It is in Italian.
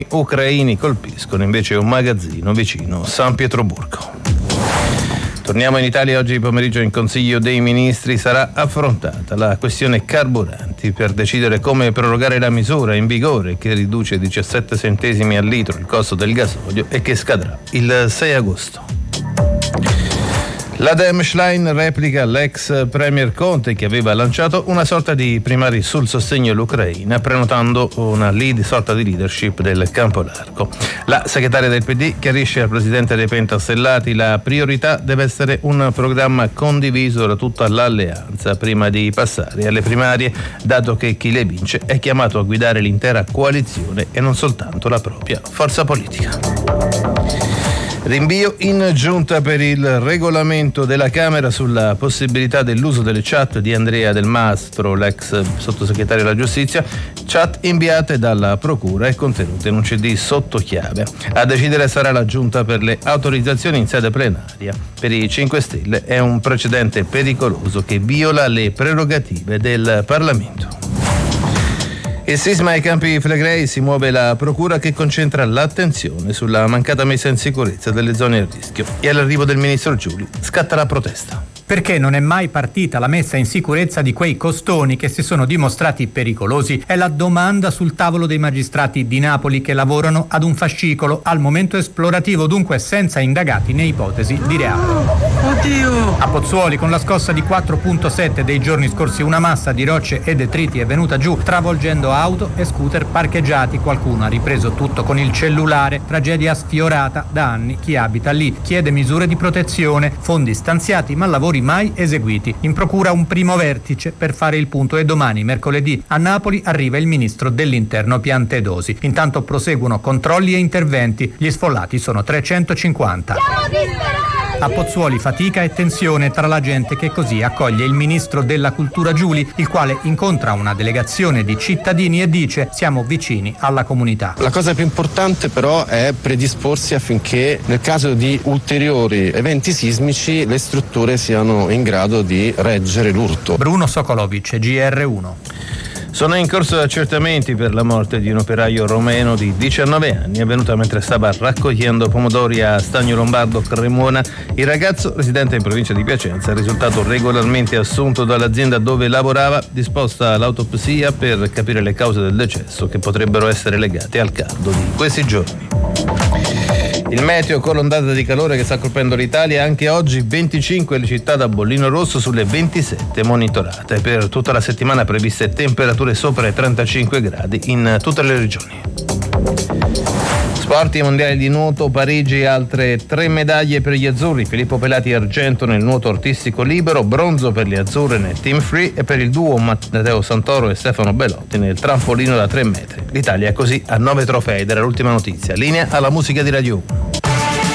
ucraini colpiscono invece un magazzino vicino San Pietroburgo. Torniamo in Italia. Oggi pomeriggio in Consiglio dei Ministri sarà affrontata la questione carburanti per decidere come prorogare la misura in vigore che riduce 17 centesimi al litro il costo del gasolio e che scadrà il 6 agosto. La Dem Schlein replica l'ex premier Conte che aveva lanciato una sorta di primari sul sostegno all'Ucraina prenotando una sorta di leadership del campo largo. La segretaria del PD chiarisce al presidente dei Pentastellati la priorità deve essere un programma condiviso da tutta l'alleanza prima di passare alle primarie, dato che chi le vince è chiamato a guidare l'intera coalizione e non soltanto la propria forza politica. Rinvio in giunta per il regolamento della Camera sulla possibilità dell'uso delle chat di Andrea Del Mastro, l'ex sottosegretario della Giustizia, chat inviate dalla Procura e contenute in un CD sotto chiave. A decidere sarà la giunta per le autorizzazioni in sede plenaria. Per i 5 Stelle è un precedente pericoloso che viola le prerogative del Parlamento. Il sisma ai Campi Flegrei, si muove la procura che concentra l'attenzione sulla mancata messa in sicurezza delle zone a rischio e all'arrivo del ministro Giuli scatta la protesta. Perché non è mai partita la messa in sicurezza di quei costoni che si sono dimostrati pericolosi? È la domanda sul tavolo dei magistrati di Napoli che lavorano ad un fascicolo, al momento esplorativo, dunque senza indagati né ipotesi di reato. Oddio! A Pozzuoli, con la scossa di 4.7 dei giorni scorsi, una massa di rocce e detriti è venuta giù, travolgendo auto e scooter parcheggiati. Qualcuno ha ripreso tutto con il cellulare. Tragedia sfiorata da anni. Chi abita lì chiede misure di protezione, fondi stanziati ma lavori mai eseguiti. In procura un primo vertice per fare il punto e domani, mercoledì, a Napoli arriva il ministro dell'Interno Piantedosi. Intanto proseguono controlli e interventi. Gli sfollati sono 350. A Pozzuoli fatica e tensione tra la gente che così accoglie il ministro della Cultura Giuli, il quale incontra una delegazione di cittadini e dice: siamo vicini alla comunità. La cosa più importante però è predisporsi affinché nel caso di ulteriori eventi sismici le strutture siano in grado di reggere l'urto. Bruno Sokolovic, GR1. Sono in corso accertamenti per la morte di un operaio romeno di 19 anni avvenuta mentre stava raccogliendo pomodori a Stagno Lombardo, Cremona. Il ragazzo, residente in provincia di Piacenza, è risultato regolarmente assunto dall'azienda dove lavorava, disposta l'autopsia per capire le cause del decesso che potrebbero essere legate al caldo di questi giorni. Il meteo con l'ondata di calore che sta colpendo l'Italia, anche oggi 25 le città da bollino rosso sulle 27 monitorate. Per tutta la settimana previste temperature sopra i 35 gradi in tutte le regioni. Sport, i mondiali di nuoto, Parigi, altre 3 medaglie per gli azzurri. Filippo Pelati argento nel nuoto artistico libero, bronzo per le azzurre nel team free e per il duo Matteo Santoro e Stefano Belotti nel trampolino da 3 metri. L'Italia è così a 9 trofei. Era l'ultima notizia. Linea alla musica di Radio 1.